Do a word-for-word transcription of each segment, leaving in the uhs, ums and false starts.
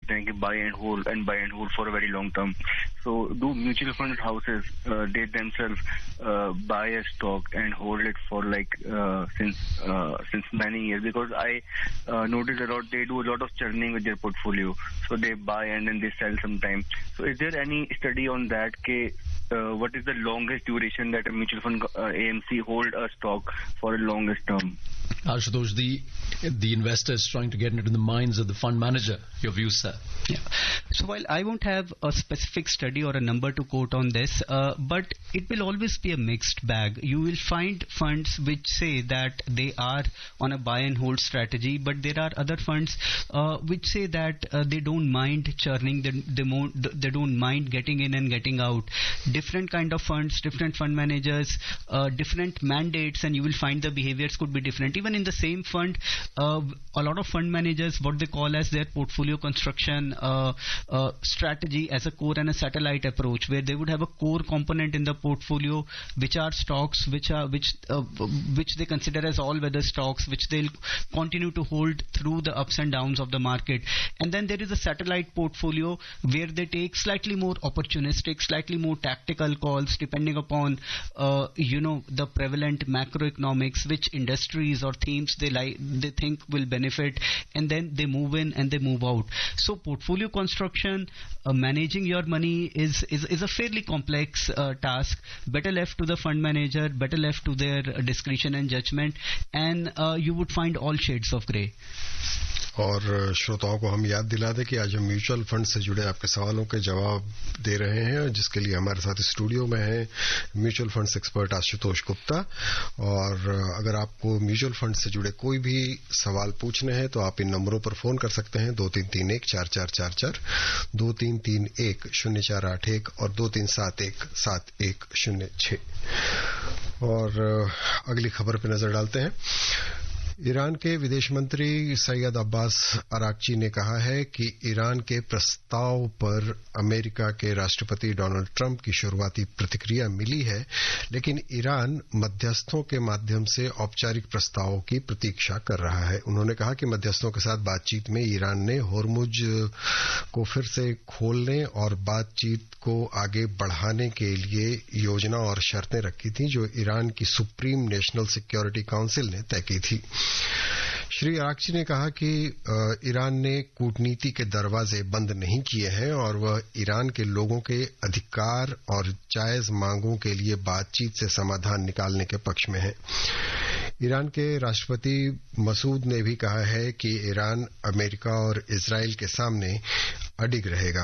बोलते हैं कि buy and hold and buy and hold for a very long term. So do mutual fund houses uh, they themselves uh, buy a stock and hold it for like uh, since uh, since many years? Because I uh, noticed a lot they do a lot of churning with their portfolio. So they buy and then they sell sometime. So is there any study on that? Ke, uh, what is the longest duration that a mutual fund uh, A M C hold a stock for a longest term? Ashutosh, the the investor is trying to get into the minds of the fund manager. Your views, sir? Yeah. So while I won't have a specific study or a number to quote on this, uh, but it will always be a mixed bag. You will find funds which say that they are on a buy and hold strategy, but there are other funds uh, which say that uh, they don't mind churning, they, they, mo- they don't mind getting in and getting out. Different kind of funds, different fund managers, uh, different mandates, and you will find the behaviors could be different. Even in the same fund, uh, a lot of fund managers, what they call as their portfolio construction uh, uh, strategy as a core and a satellite approach, where they would have a core component in the portfolio, which are stocks, which are which uh, which they consider as all-weather stocks, which they'll continue to hold through the ups and downs of the market. And then there is a satellite portfolio where they take slightly more opportunistic, slightly more tactical calls depending upon uh, you know the prevalent macroeconomics, which industries or themes they like they think will benefit, and then they move in and they move out. So portfolio construction, uh, managing your money is is, is a fairly complex uh, task. Better left to the fund manager, better left to their discretion and judgment, and uh, you would find all shades of grey. और श्रोताओं को हम याद दिला दें कि आज हम म्यूचुअल फंड से जुड़े आपके सवालों के जवाब दे रहे हैं, जिसके लिए हमारे साथ स्टूडियो में हैं mutual funds expert Ashutosh Gupta. और अगर आपको म्यूचुअल फंड से जुड़े कोई भी सवाल पूछने हैं तो आप इन नंबरों पर फोन कर सकते हैं दो तीन तीन एक चार चार चार चार, दो तीन तीन एक शून्य चार आठ एक और दो तीन सात एक सात एक शून्य छह. और अगली खबर पर नजर डालते हैं. ईरान के विदेश मंत्री सैयद अब्बास अराक्ची ने कहा है कि ईरान के प्रस्ताव पर अमेरिका के राष्ट्रपति डोनाल्ड ट्रंप की शुरुआती प्रतिक्रिया मिली है, लेकिन ईरान मध्यस्थों के माध्यम से औपचारिक प्रस्तावों की प्रतीक्षा कर रहा है. उन्होंने कहा कि मध्यस्थों के साथ बातचीत में ईरान ने होर्मुज को फिर से खोलने और बातचीत को आगे बढ़ाने के लिए योजना और शर्तें रखी थी, जो ईरान की सुप्रीम नेशनल सिक्योरिटी काउंसिल ने तय की थी. श्री अराक्ची ने कहा कि ईरान ने कूटनीति के दरवाजे बंद नहीं किए हैं और वह ईरान के लोगों के अधिकार और जायज मांगों के लिए बातचीत से समाधान निकालने के पक्ष में है. ईरान के राष्ट्रपति मसूद ने भी कहा है कि ईरान अमेरिका और इजराइल के सामने अडिग रहेगा.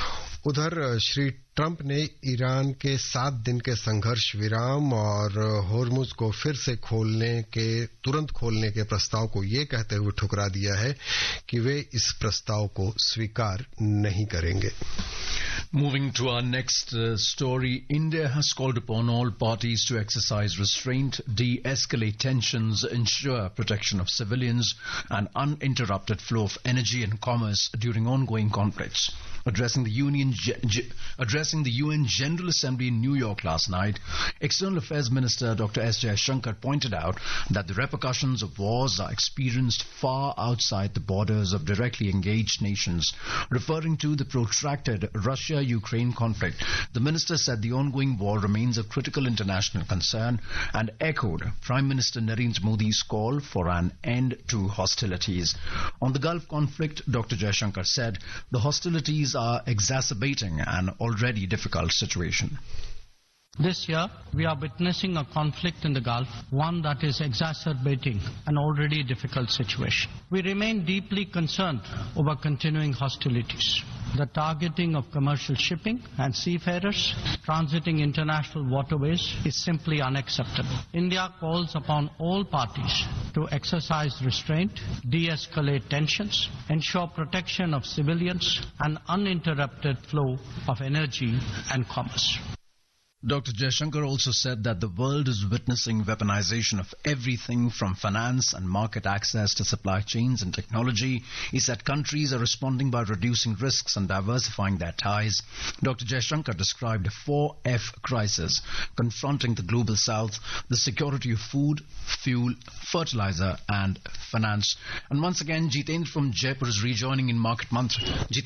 उधर श्री ट्रंप ने ईरान के सात दिन के संघर्ष विराम और होर्मुज को फिर से खोलने के तुरंत खोलने के प्रस्ताव को ये कहते हुए ठुकरा दिया है कि वे इस प्रस्ताव को स्वीकार नहीं करेंगे. Moving to our next uh, story, India has called upon all parties to exercise restraint, de-escalate tensions, ensure protection of civilians and uninterrupted flow of energy and commerce during ongoing conflicts. Addressing the Union, addressing the U N General Assembly in New York last night, External Affairs Minister Doctor S. Jaishankar pointed out that the repercussions of wars are experienced far outside the borders of directly engaged nations. Referring to the protracted Russia-Ukraine conflict, the minister said the ongoing war remains of critical international concern and echoed Prime Minister Narendra Modi's call for an end to hostilities. On the Gulf conflict, Doctor Jaishankar said the hostilities are exacerbating an already difficult situation. This year, we are witnessing a conflict in the Gulf, one that is exacerbating an already difficult situation. We remain deeply concerned over continuing hostilities. The targeting of commercial shipping and seafarers transiting international waterways is simply unacceptable. India calls upon all parties to exercise restraint, de-escalate tensions, ensure protection of civilians and uninterrupted flow of energy and commerce. Doctor Jaishankar also said that the world is witnessing weaponization of everything from finance and market access to supply chains and technology. He said countries are responding by reducing risks and diversifying their ties. Doctor Jaishankar described a four F crisis confronting the global south: the security of food, fuel, fertilizer and finance. And once again, Jitendra from Jaipur is rejoining in Market Mantra.